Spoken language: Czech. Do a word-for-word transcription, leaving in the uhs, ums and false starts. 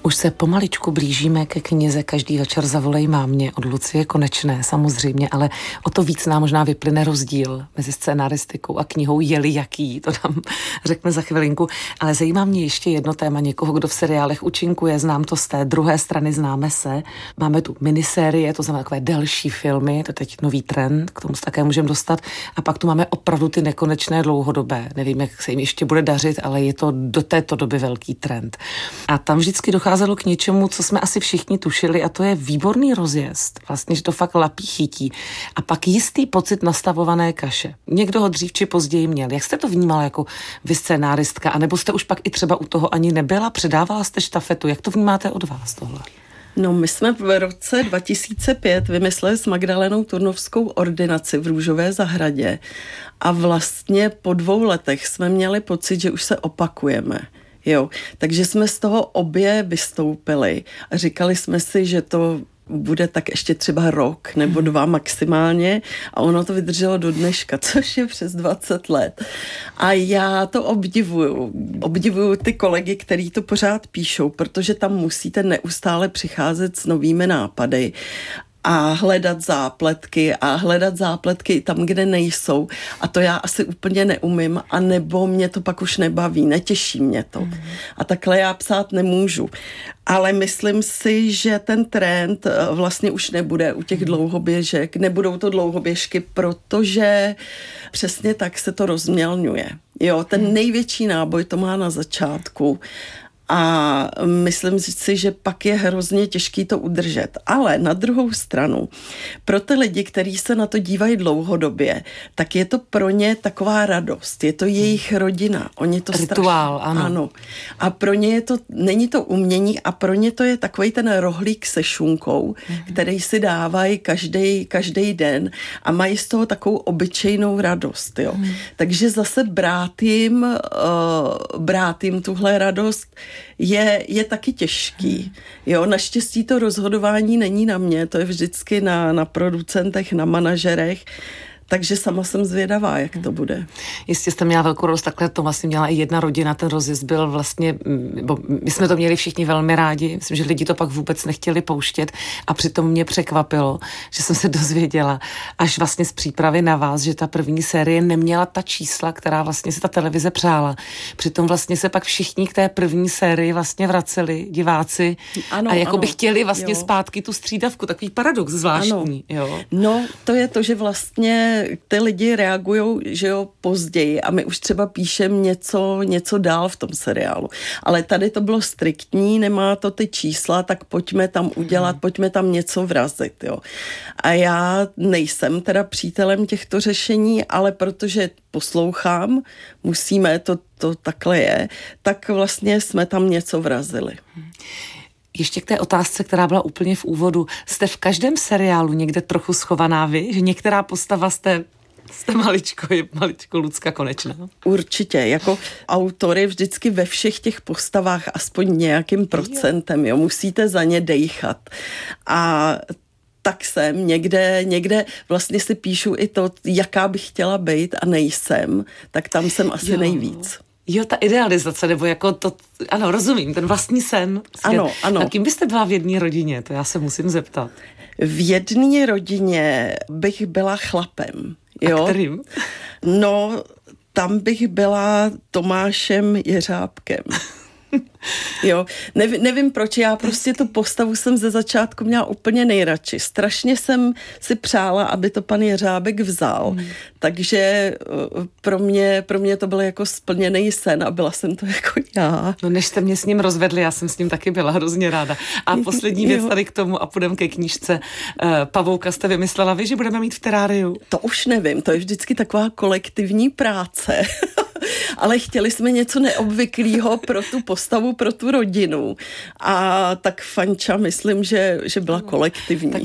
Už se pomaličku blížíme ke knize Každý večer zavolej mámě od Lucie Konečné, samozřejmě, ale o to víc nám možná vyplyne rozdíl mezi scénaristikou a knihou, je-li jaký, to nám řekne za chvilinku. Ale zajímá mě ještě jedno téma někoho, kdo v seriálech účinkuje, znám to z té druhé strany, známe se. Máme tu minisérie, to znamená takové delší filmy, to je teď nový trend, k tomu se také můžeme dostat. A pak tu máme opravdu ty nekonečné dlouhodobé. Nevím, jak se jim ještě bude dařit, ale je to do této doby velký trend. A tam vždycky docházelo k něčemu, co jsme asi všichni tušili, a to je výborný rozjezd. Vlastně, že to fakt lapí chytí. A pak jistý pocit nastavované kaše. Někdo ho dřív či později měl. Jak jste to vnímala jako vy scénáristka? A nebo jste už pak i třeba u toho ani nebyla? Předávala jste štafetu? Jak to vnímáte od vás tohle? No, my jsme v roce dva tisíce pět vymysleli s Magdalenou Turnovskou ordinaci v Růžové zahradě a vlastně po dvou letech jsme měli pocit, že už se opakujeme. Jo, takže jsme z toho obě vystoupili a říkali jsme si, že to bude tak ještě třeba rok nebo dva maximálně a ono to vydrželo do dneška, což je přes dvacet let. A já to obdivuju. Obdivuju ty kolegy, který to pořád píšou, protože tam musíte neustále přicházet s novými nápady a hledat zápletky a hledat zápletky tam, kde nejsou. A to já asi úplně neumím, a nebo mě to pak už nebaví, netěší mě to. Mm. A takhle já psát nemůžu. Ale myslím si, že ten trend vlastně už nebude u těch dlouhoběžek. Nebudou to dlouhoběžky, protože přesně tak se to rozmělňuje. Jo, ten největší náboj to má na začátku. A myslím si, že pak je hrozně těžký to udržet. Ale na druhou stranu, pro ty lidi, kteří se na to dívají dlouhodobě, tak je to pro ně taková radost. Je to jejich rodina. Oni to rituál, strašně, ano. ano. A pro ně je to, není to umění, a pro ně to je takovej ten rohlík se šunkou, mm-hmm. který si dávají každý, každý den a mají z toho takovou obyčejnou radost. Jo. Mm. Takže zase brát jim, uh, brát jim tuhle radost Je, je taky těžký. Jo, naštěstí to rozhodování není na mě, to je vždycky na, na producentech, na manažerech, takže sama jsem zvědavá, jak to bude. Jistě jste měla velkou radost, takhle to vlastně měla i jedna rodina, ten rozjezd byl vlastně, bo my jsme to měli všichni velmi rádi, myslím, že lidi to pak vůbec nechtěli pouštět a přitom mě překvapilo, že jsem se dozvěděla až vlastně z přípravy na vás, že ta první série neměla ta čísla, která vlastně si ta televize přála. Přitom vlastně se pak všichni k té první sérii vlastně vraceli, diváci, ano, a jako ano, by chtěli vlastně jo. zpátky tu střídavku, takový paradox zvláštní. Jo. No, to je to, že vlastně ty lidi reagujou, že jo, později a my už třeba píšeme něco, něco dál v tom seriálu. Ale tady to bylo striktní, nemá to ty čísla, tak pojďme tam udělat, hmm. pojďme tam něco vrazit, jo. A já nejsem teda přítelem těchto řešení, ale protože poslouchám, musíme, to, to takhle je, tak vlastně jsme tam něco vrazili. Hmm. Ještě k té otázce, která byla úplně v úvodu. Jste v každém seriálu někde trochu schovaná vy? Že některá postava jste, jste maličko, je maličko Lucka Konečná? Určitě. Jako autory vždycky ve všech těch postavách aspoň nějakým procentem. Jo. Musíte za ně dejchat. A tak jsem. Někde, někde vlastně si píšu i to, jaká bych chtěla být a nejsem. Tak tam jsem asi jo. nejvíc. Jo, ta idealizace, nebo jako to, ano, rozumím, ten vlastní sen. Ano, ano. A kým byste byla v jedné rodině? To já se musím zeptat. V jedné rodině bych byla chlapem. Jo? A kterým? No, tam bych byla Tomášem Jeřábkem. Jo, nevím, nevím proč, já prostě tu postavu jsem ze začátku měla úplně nejradši. Strašně jsem si přála, aby to pan Jeřábek vzal, hmm. takže pro mě, pro mě to byl jako splněný sen a byla jsem to jako já. No než jste mě s ním rozvedli, já jsem s ním taky byla hrozně ráda. A poslední věc tady k tomu a půjdeme ke knížce. Pavouka jste vymyslela vy, že budeme mít v teráriu? To už nevím, to je vždycky taková kolektivní práce. Ale chtěli jsme něco neobvyklého pro tu postavu, pro tu rodinu. A tak Fanča, myslím, že, že byla kolektivní. Tak